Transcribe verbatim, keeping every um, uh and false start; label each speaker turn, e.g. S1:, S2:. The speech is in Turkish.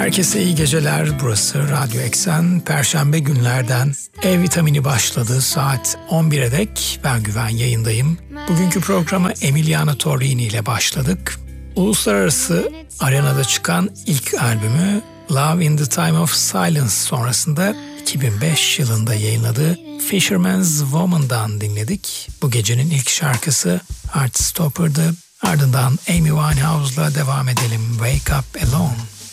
S1: Herkese iyi geceler. Burası Radyo Eksen. Perşembe günlerden E Vitamini başladı. Saat on bire dek ben Güven yayındayım. Bugünkü programa Emiliano Torrini ile başladık. Uluslararası arenada çıkan ilk albümü Love in the Time of Silence sonrasında iki bin beş yılında yayınladığı Fisherman's Woman'dan dinledik. Bu gecenin ilk şarkısı Heartstopper'dı. Ardından Amy Winehouse'la devam edelim. Wake Up Alone.